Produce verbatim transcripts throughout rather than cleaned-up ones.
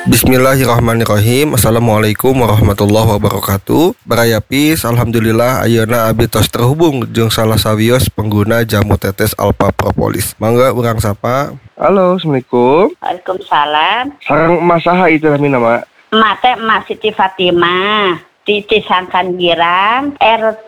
Bismillahirrahmanirrahim. Assalamualaikum warahmatullahi wabarakatuh. Barayapis, alhamdulillah ayeuna abdi tos terhubung jeung salah sawios pengguna jamu tetes Alpha Propolis. Mangga urang sapa. Halo, Assalamualaikum. Waalaikumsalam. Sareng emas saha itu namina, Mak? Emak teh Emak Siti Fatimah di Cisangkan Girang, R T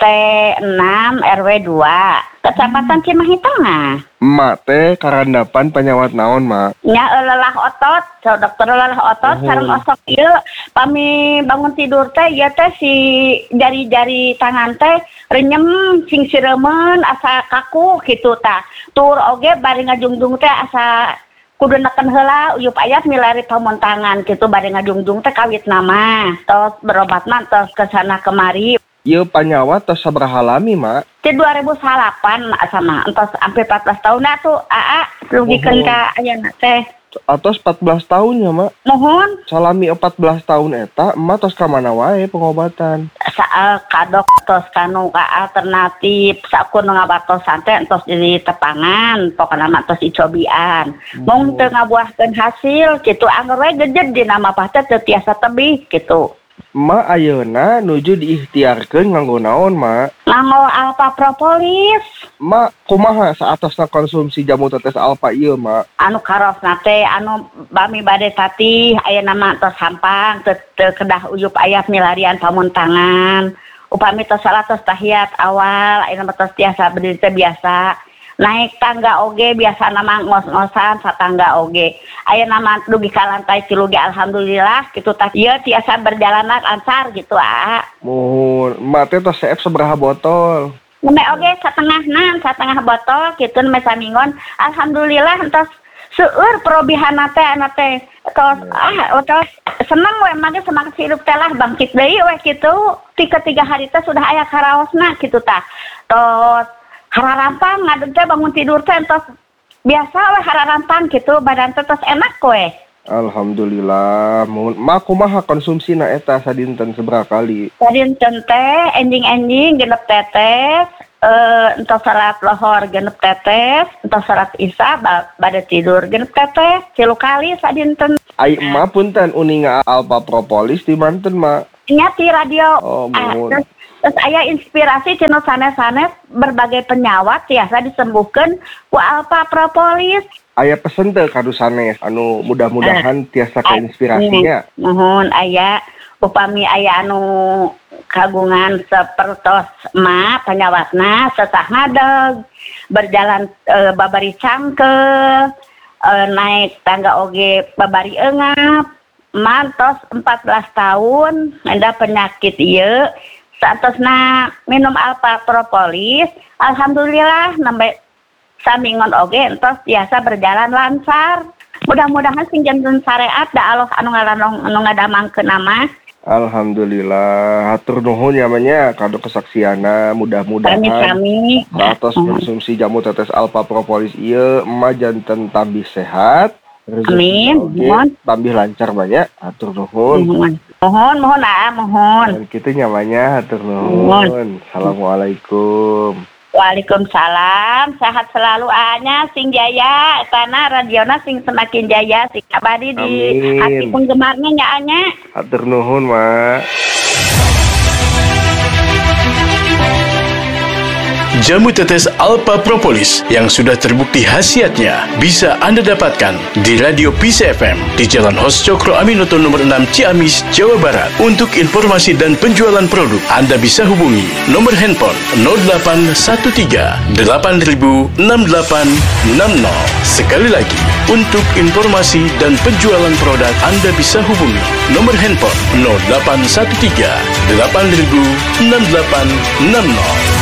enam R W dua, Kecamatan Cimahi Tengah. Emak teh karandapan penyawat naon, Mak? Nya lelah otot, so dokter lelah otot, Oh. sareng osok ieu pami bangun tidur teh ieu teh si jari-jari tangan teh renyem sing siremen asa kaku kitu tah. Tur oge bari ngajungjung teh asa kudu neken heula uyup ayat milari pamontangan kitu bari ngajungjung teh kawit nama. Tos berobat mah tos kesana kemari. Ieu panyawat tos sabaraha lami, Mak? Di dua ribu delapan mak sama entos sampai empat belas tahun dah tuh aa rugikeun ka ayeuna teh. Atos empat belas tahun ya, Mak? Mohon Salami empat belas tahun eta, emak tos ka mana wae pengobatan? saal kadok tos kanu ka alternatif sakur ngabatosan teh entos di tepangan pokona mah tos dicobian. Mung teu ngabuahkeun hasil kitu anggar we gejed di nama pah teh teu tiasa tebih kitu. Emak ayeuna nuju diikhtiarkeun nganggo naon, Mak? Nganggo Alpha Propolis Mak, kumaha saatosna konsumsi jamu tetes Alpha ieu, Mak? anu karosna teh anu bami bade tatih ayeuna mah tos sampang teu teu kedah uyup aya milarian pamuntangan. Upami tos salah tos tahiyat awal ayeuna mah tos tiasa berdiri teh biasa. Naik tangga oge biasa nama ngos-ngosan satangga oge. Ayeuna mah dugi ka lantai tilu ge alhamdulillah kitu tah ieu tiasa berjalan lancar gitu ah. Mohon, emak teh tos seep sabaraha botol? Neme oge satengahna, satengah botol kitu neme samingon. Alhamdulillah entos seueur perobihana teh ana teh. Tos ah tos seneng we mah ge semangat hidup teh lah bangkit deui we kitu. Tiga tiga hari teh sudah aya karaosna kitu tah. Tos hararampang ngadeg teh bangun tidur teh entos biasa we hararampang kitu badan teh tos enak we. Alhamdulillah. Mohon, emak kumaha konsumsina eta sadinten sabaraha kali? Sadinten teh enjing-enjing genep tetes, eh entos salat lohor genep tetes, entos salat isya ba- bade tidur genep tetes, tilu kali sadinten. Ai emak punten uninga Alpha Propolis di manten, Mak? Nya ti radio. Oh, Ah, mohon. terus, terus aya inspirasi cenah sanes-sanes berbagai penyawat tiasa disembuhkeun ku Alpha Propolis. Aya pesen teu kadu sanes anu mudah-mudahan tiasa Ah, kainspirasinya. Mohon aya upami aya anu kagungan sapertos emak panyawatna sesah ngadeg berjalan e, babari cangkel e, naik tangga oge babari eungap mantos empat belas tahun ada penyakit ieu saatosna minum Alpha Propolis alhamdulillah nembe samingon oge entos biasa berjalan lancar. Mudah-mudahan sing janten syariat da Allah anu ngalanong anu ngadamangkeun nama. Alhamdulillah, hatur nuhun namanya kado kesaksiana, mudah-mudahan Kami-kami satos konsumsi jamu tetes Alpha Propolis ieu emak janten tambih sehat, Amin. oge Mohon. tambih lancar banyak, hatur nuhun. mohon mohon mohon ah mohon. Dan kitu nyamanya hatur Mohon. nuhun. Assalamualaikum. Waalaikumsalam, sehat selalu ahnya sing jaya tanah radiona sing semakin jaya sing abadi di Amin. hati penggemarnya nya anya. Hatur nuhun, Mak. Jamu tetes Alpha Propolis yang sudah terbukti khasiatnya bisa Anda dapatkan di Radio P C F M di Jalan Hos Cokro Aminoto nomor enam Ciamis, Jawa Barat. Untuk informasi dan penjualan produk, Anda bisa hubungi nomor handphone nol delapan satu tiga delapan nol enam delapan enam nol. Sekali lagi, untuk informasi dan penjualan produk, Anda bisa hubungi nomor handphone nol delapan satu tiga delapan nol enam delapan enam nol.